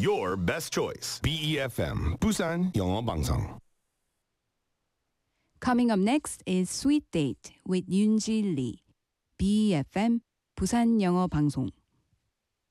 Your best choice. BEFM 부산 영어 방송. Coming up next is Sweet Date with Yoonji Lee. BEFM 부산 영어 방송.